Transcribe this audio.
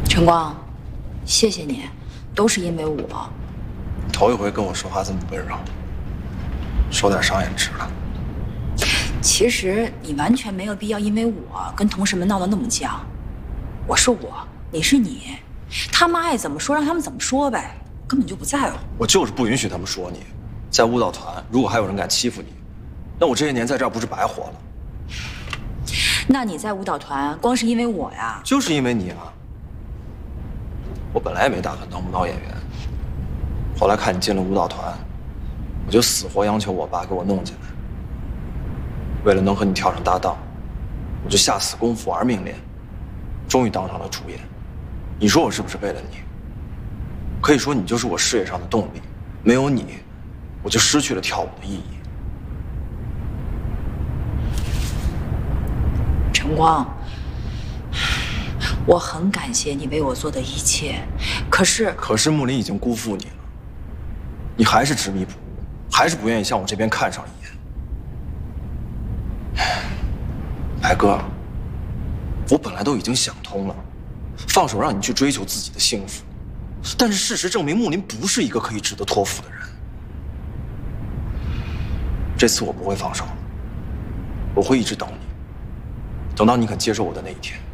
晨光，谢谢你，都是因为我。 头一回跟我说话这么温柔，受点伤也值了。 其实你完全没有必要因为我跟同事们闹得那么僵。我是我，你是你，他们爱怎么说让他们怎么说呗，根本就不在乎。 我就是不允许他们说你。在舞蹈团，如果还有人敢欺负你，那我这些年在这儿不是白活了？ 那你在舞蹈团光是因为我呀？ 就是因为你啊！我本来也没打算当舞蹈演员，后来看你进了舞蹈团，我就死活央求我爸给我弄进来。为了能和你跳上搭档，我就下死功夫玩命练，终于当上了主演。你说我是不是为了你？可以说你就是我事业上的动力，没有你，我就失去了跳舞的意义。 晨光，我很感谢你为我做的一切，可是木林已经辜负你了，你还是执迷不悟，还是不愿意向我这边看上一眼。白哥，我本来都已经想通了，放手让你去追求自己的幸福，但是事实证明木林不是一个可以值得托付的人。这次我不会放手，我会一直等你，等到你肯接受我的那一天。